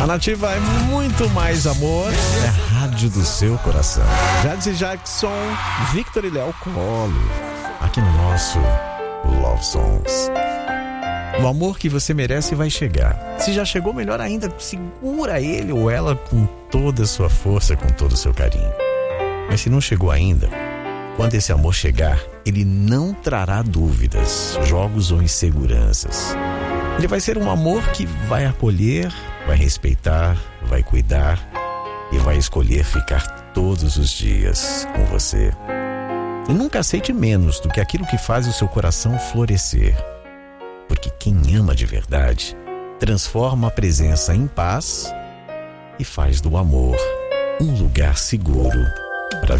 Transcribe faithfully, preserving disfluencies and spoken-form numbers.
A Nativa é muito mais amor, é a rádio do seu coração. Jadson Jackson, Victor e Léo Colo, aqui no nosso Love Songs. O amor que você merece vai chegar. Se já chegou, melhor ainda, segura ele ou ela com toda a sua força, com todo o seu carinho. Mas se não chegou ainda, quando esse amor chegar, ele não trará dúvidas, jogos ou inseguranças. Ele vai ser um amor que vai acolher, vai respeitar, vai cuidar e vai escolher ficar todos os dias com você. E nunca aceite menos do que aquilo que faz o seu coração florescer. Porque quem ama de verdade transforma a presença em paz e faz do amor um lugar seguro para